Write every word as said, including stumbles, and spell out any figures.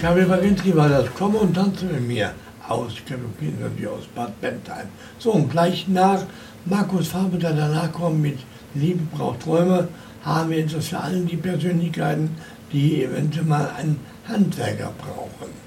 Gabriel Baginski war das. Komm und tanze mit mir. Ausgaloppiert natürlich aus Bad Bentheim. So, und gleich nach Markus Faber, der danach kommt mit Liebe braucht Träume, haben wir jetzt für alle die Persönlichkeiten, die eventuell mal einen Handwerker brauchen.